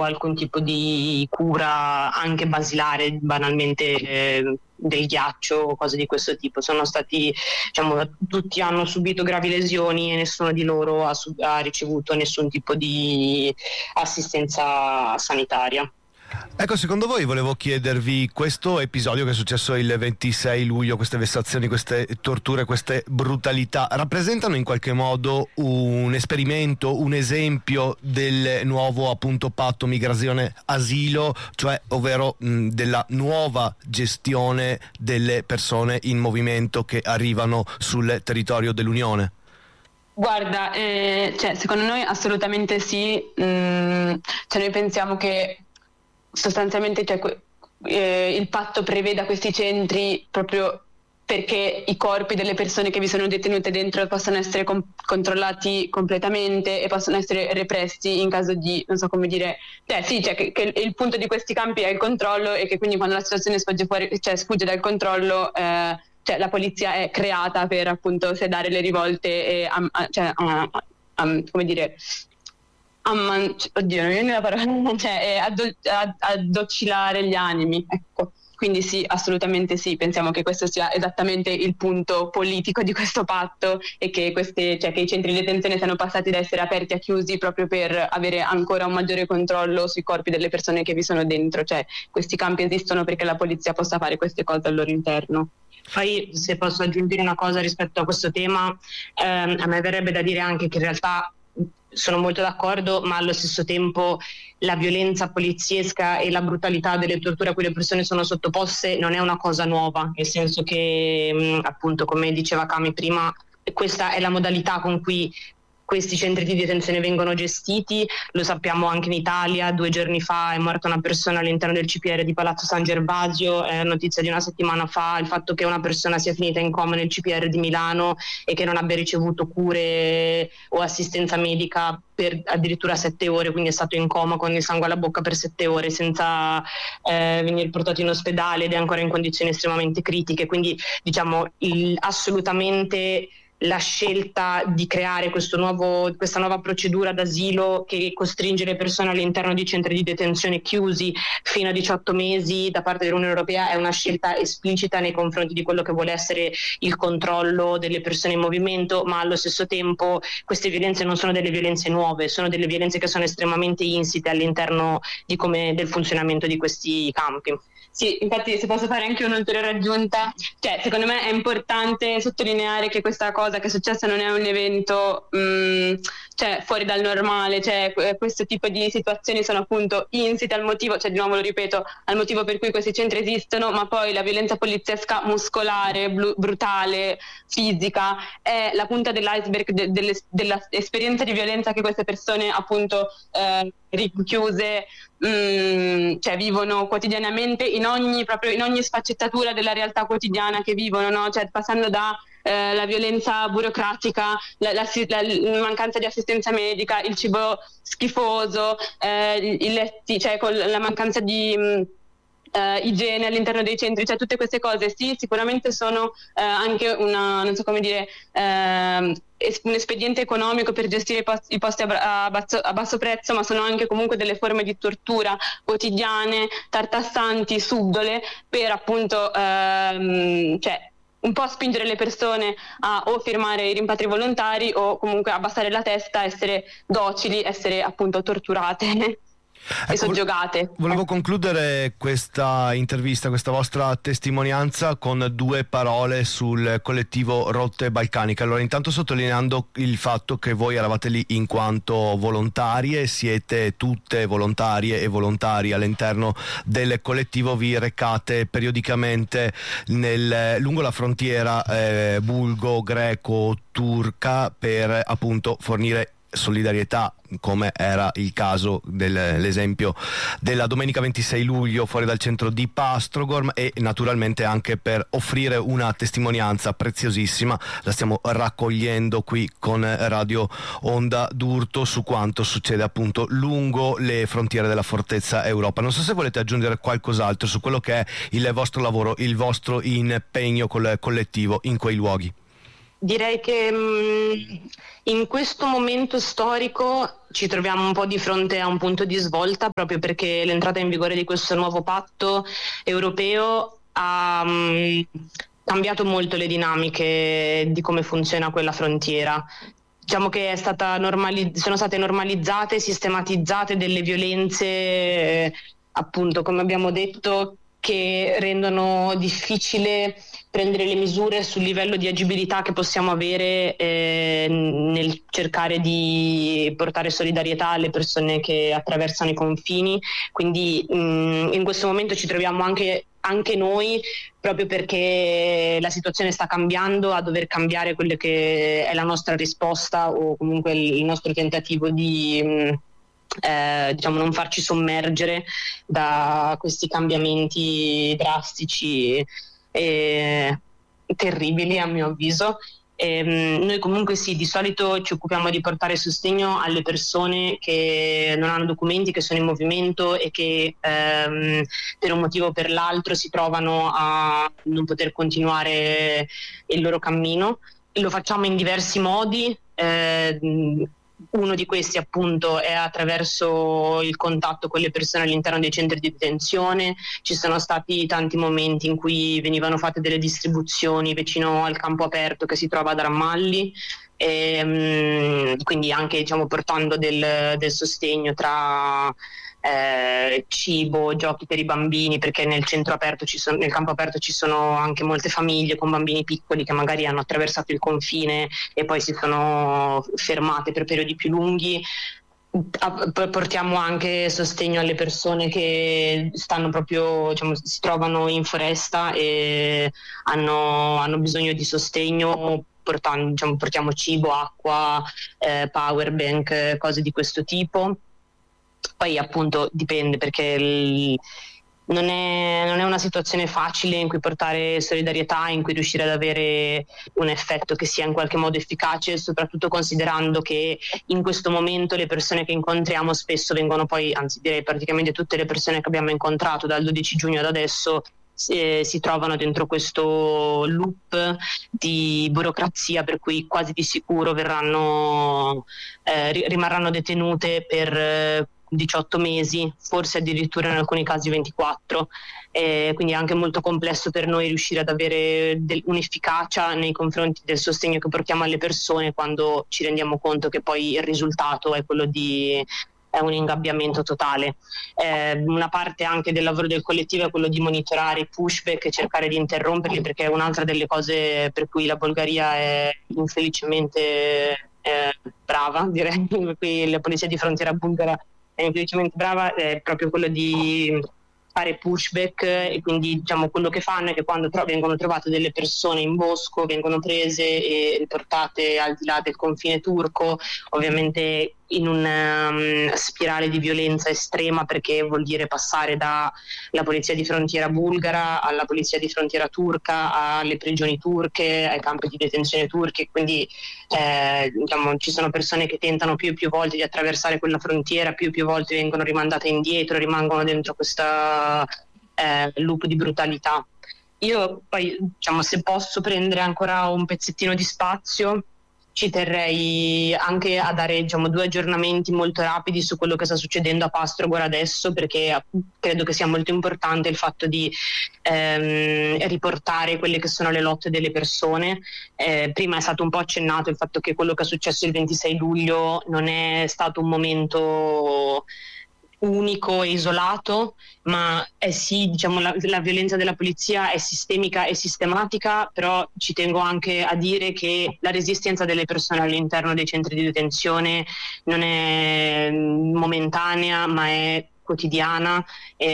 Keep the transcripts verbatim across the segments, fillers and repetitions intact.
alcun tipo di cura anche basilare, banalmente eh, del ghiaccio o cose di questo tipo. Sono stati, diciamo, tutti hanno subito gravi lesioni e nessuno di loro ha, sub- ha ricevuto nessun tipo di assistenza sanitaria. Ecco, secondo voi, volevo chiedervi, questo episodio che è successo il ventisei luglio, queste vessazioni, queste torture, queste brutalità, rappresentano in qualche modo un esperimento, un esempio del nuovo appunto patto migrazione-asilo, cioè ovvero mh, della nuova gestione delle persone in movimento che arrivano sul territorio dell'Unione? Guarda, eh, cioè, secondo noi assolutamente sì. Mm, cioè noi pensiamo che sostanzialmente cioè, eh, il patto preveda questi centri proprio perché i corpi delle persone che vi sono detenute dentro possano essere com- controllati completamente e possono essere repressi in caso di, non so come dire, cioè sì, cioè che, che il punto di questi campi è il controllo e che quindi quando la situazione sfugge fuori, cioè sfugge dal controllo, eh, cioè la polizia è creata per appunto sedare le rivolte e am- a- cioè, a- a- come dire amman- oddio non mi viene la parola cioè addo- ad- addocilare gli animi, ecco. Quindi sì, assolutamente sì, pensiamo che questo sia esattamente il punto politico di questo patto e che, queste, cioè, che i centri di detenzione siano passati da essere aperti a chiusi proprio per avere ancora un maggiore controllo sui corpi delle persone che vi sono dentro, cioè questi campi esistono perché la polizia possa fare queste cose al loro interno. Poi, se posso aggiungere una cosa rispetto a questo tema, ehm, a me verrebbe da dire anche che in realtà sono molto d'accordo, ma allo stesso tempo la violenza poliziesca e la brutalità delle torture a cui le persone sono sottoposte non è una cosa nuova, nel senso che mh, appunto, come diceva Cami prima, questa è la modalità con cui questi centri di detenzione vengono gestiti. Lo sappiamo anche in Italia, due giorni fa è morta una persona all'interno del C P R di Palazzo San Gervasio, è notizia di una settimana fa il fatto che una persona sia finita in coma nel C P R di Milano e che non abbia ricevuto cure o assistenza medica per addirittura sette ore, quindi è stato in coma con il sangue alla bocca per sette ore senza eh, venire portato in ospedale ed è ancora in condizioni estremamente critiche. Quindi diciamo il, assolutamente la scelta di creare questo nuovo, questa nuova procedura d'asilo che costringe le persone all'interno di centri di detenzione chiusi fino a diciotto mesi da parte dell'Unione Europea è una scelta esplicita nei confronti di quello che vuole essere il controllo delle persone in movimento, ma allo stesso tempo queste violenze non sono delle violenze nuove, sono delle violenze che sono estremamente insite all'interno di come, del funzionamento di questi campi. Sì, infatti se posso fare anche un'ulteriore aggiunta, cioè secondo me è importante sottolineare che questa cosa che è successa non è un evento mh, cioè fuori dal normale, cioè questo tipo di situazioni sono appunto insite al motivo, cioè di nuovo lo ripeto, al motivo per cui questi centri esistono, ma poi la violenza poliziesca muscolare, blu- brutale, fisica è la punta dell'iceberg de- delle- dell'esperienza di violenza che queste persone appunto eh, rinchiuse mh, cioè vivono quotidianamente in ogni, proprio in ogni sfaccettatura della realtà quotidiana che vivono, no? Cioè passando da eh, la violenza burocratica, la, la, la, la mancanza di assistenza medica, il cibo schifoso, eh, i, i letti, cioè con la mancanza di mh, Uh, igiene all'interno dei centri, cioè tutte queste cose sì, sicuramente sono uh, anche una, non so come dire, uh, es- un espediente economico per gestire i, post- i posti a, bra- a, basso, a basso prezzo, ma sono anche comunque delle forme di tortura quotidiane, tartassanti, subdole, per appunto uh, cioè un po' spingere le persone a o firmare i rimpatri volontari o comunque abbassare la testa, essere docili, essere appunto torturate. E ecco, soggiogate. Volevo concludere questa intervista, questa vostra testimonianza con due parole sul collettivo Rotte Balcaniche. Allora, intanto sottolineando il fatto che voi eravate lì in quanto volontarie, siete tutte volontarie e volontari all'interno del collettivo, vi recate periodicamente nel, lungo la frontiera eh, bulgo-greco-turca per appunto fornire solidarietà, come era il caso dell'esempio della domenica ventisei luglio fuori dal centro di Pastrogorm, e naturalmente anche per offrire una testimonianza preziosissima, la stiamo raccogliendo qui con Radio Onda d'Urto, su quanto succede appunto lungo le frontiere della Fortezza Europa. Non so se volete aggiungere qualcos'altro su quello che è il vostro lavoro, il vostro impegno col collettivo in quei luoghi. direi che mh, in questo momento storico ci troviamo un po' di fronte a un punto di svolta, proprio perché l'entrata in vigore di questo nuovo patto europeo ha mh, cambiato molto le dinamiche di come funziona quella frontiera. Diciamo che è stata normali- sono state normalizzate, sistematizzate delle violenze, eh, appunto, come abbiamo detto, che rendono difficile prendere le misure sul livello di agibilità che possiamo avere eh, nel cercare di portare solidarietà alle persone che attraversano i confini. Quindi mh, in questo momento ci troviamo anche, anche noi, proprio perché la situazione sta cambiando, a dover cambiare quella che è la nostra risposta o comunque il nostro tentativo di... Mh, Eh, diciamo non farci sommergere da questi cambiamenti drastici e terribili, a mio avviso. E, mh, noi comunque sì, di solito ci occupiamo di portare sostegno alle persone che non hanno documenti, che sono in movimento e che ehm, per un motivo o per l'altro si trovano a non poter continuare il loro cammino. Lo facciamo in diversi modi. eh, Uno di questi appunto è attraverso il contatto con le persone all'interno dei centri di detenzione. Ci sono stati tanti momenti in cui venivano fatte delle distribuzioni vicino al campo aperto che si trova ad Ramalli, e, mh, quindi anche diciamo, portando del, del sostegno tra eh, cibo, giochi per i bambini, perché nel centro aperto ci sono, nel campo aperto ci sono anche molte famiglie con bambini piccoli che magari hanno attraversato il confine e poi si sono fermate per periodi più lunghi. Portiamo anche sostegno alle persone che stanno proprio, diciamo, si trovano in foresta e hanno, hanno bisogno di sostegno. Portando, diciamo, portiamo cibo, acqua, eh, power bank, cose di questo tipo. Poi appunto dipende, perché il, non, è, non è una situazione facile in cui portare solidarietà, in cui riuscire ad avere un effetto che sia in qualche modo efficace, soprattutto considerando che in questo momento le persone che incontriamo spesso vengono poi, anzi direi praticamente tutte le persone che abbiamo incontrato dal dodici giugno ad adesso si, si trovano dentro questo loop di burocrazia, per cui quasi di sicuro verranno eh, rimarranno detenute per eh, diciotto mesi, forse addirittura in alcuni casi ventiquattro, eh, quindi è anche molto complesso per noi riuscire ad avere del, un'efficacia nei confronti del sostegno che portiamo alle persone, quando ci rendiamo conto che poi il risultato è quello di è un ingabbiamento totale. Eh, una parte anche del lavoro del collettivo è quello di monitorare i pushback e cercare di interromperli, perché è un'altra delle cose per cui la Bulgaria è infelicemente eh, brava, direi, per cui la polizia di frontiera bulgara è infelicemente brava, è proprio quello di fare pushback, e quindi diciamo quello che fanno è che quando tro- vengono trovate delle persone in bosco vengono prese e riportate al di là del confine turco, ovviamente in una um, spirale di violenza estrema, perché vuol dire passare dalla polizia di frontiera bulgara alla polizia di frontiera turca, alle prigioni turche, ai campi di detenzione turchi, quindi eh, diciamo, ci sono persone che tentano più e più volte di attraversare quella frontiera, più e più volte vengono rimandate indietro, rimangono dentro questa eh, loop di brutalità. Io poi, diciamo, se posso prendere ancora un pezzettino di spazio, ci terrei anche a dare, diciamo, due aggiornamenti molto rapidi su quello che sta succedendo a Pastrogor adesso, perché credo che sia molto importante il fatto di ehm, riportare quelle che sono le lotte delle persone. Eh, prima è stato un po' accennato il fatto che quello che è successo il ventisei luglio non è stato un momento unico e isolato, ma è sì, diciamo, la, la violenza della polizia è sistemica e sistematica, però ci tengo anche a dire che la resistenza delle persone all'interno dei centri di detenzione non è momentanea, ma è quotidiana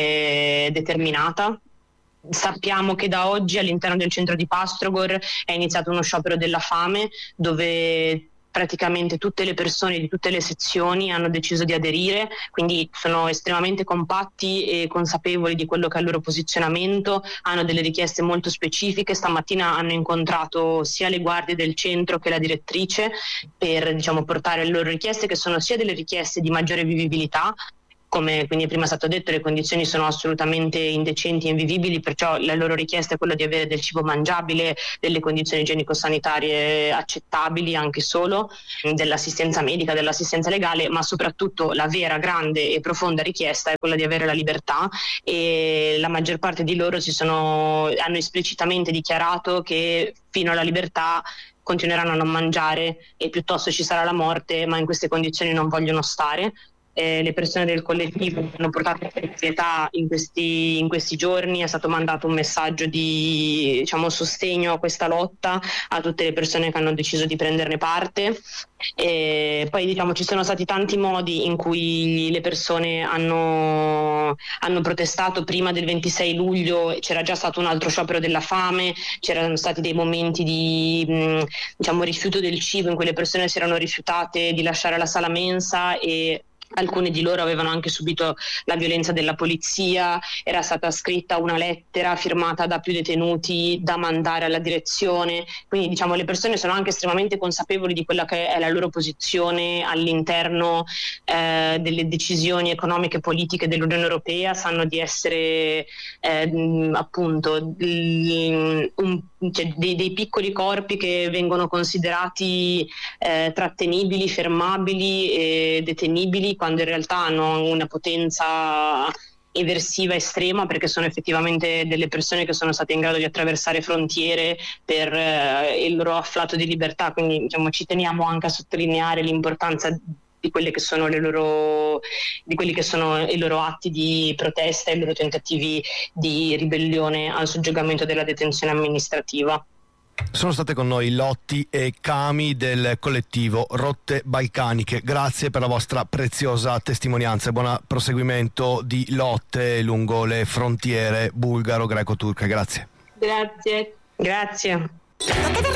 e determinata. Sappiamo che da oggi all'interno del centro di Pastrogor è iniziato uno sciopero della fame, dove praticamente tutte le persone di tutte le sezioni hanno deciso di aderire, quindi sono estremamente compatti e consapevoli di quello che è il loro posizionamento, hanno delle richieste molto specifiche. Stamattina hanno incontrato sia le guardie del centro che la direttrice per, diciamo, portare le loro richieste, che sono sia delle richieste di maggiore vivibilità, come quindi prima è stato detto, le condizioni sono assolutamente indecenti e invivibili, perciò la loro richiesta è quella di avere del cibo mangiabile, delle condizioni igienico-sanitarie accettabili anche solo, dell'assistenza medica, dell'assistenza legale, ma soprattutto la vera, grande e profonda richiesta è quella di avere la libertà, e la maggior parte di loro si sono, hanno esplicitamente dichiarato che fino alla libertà continueranno a non mangiare e piuttosto ci sarà la morte, ma in queste condizioni non vogliono stare. Eh, le persone del collettivo hanno portato pietà in questi, in questi giorni, è stato mandato un messaggio di, diciamo, sostegno a questa lotta a tutte le persone che hanno deciso di prenderne parte. E poi diciamo ci sono stati tanti modi in cui le persone hanno, hanno protestato. Prima del ventisei luglio c'era già stato un altro sciopero della fame, c'erano stati dei momenti di mh, diciamo rifiuto del cibo in cui le persone si erano rifiutate di lasciare la sala mensa e alcuni di loro avevano anche subito la violenza della polizia. Era stata scritta una lettera firmata da più detenuti da mandare alla direzione, quindi diciamo le persone sono anche estremamente consapevoli di quella che è la loro posizione all'interno eh, delle decisioni economiche e politiche dell'Unione Europea, sanno di essere eh, appunto un, cioè, dei, dei piccoli corpi che vengono considerati eh, trattenibili, fermabili e detenibili, quando in realtà hanno una potenza eversiva estrema, perché sono effettivamente delle persone che sono state in grado di attraversare frontiere per eh, il loro afflato di libertà. Quindi diciamo, ci teniamo anche a sottolineare l'importanza di quelle che sono le loro di quelli che sono i loro atti di protesta e i loro tentativi di ribellione al soggiogamento della detenzione amministrativa. Sono state con noi Lotti e Cami del collettivo Rotte Balcaniche. Grazie per la vostra preziosa testimonianza e buon proseguimento di lotte lungo le frontiere bulgaro-greco-turche. Grazie. Grazie. Grazie.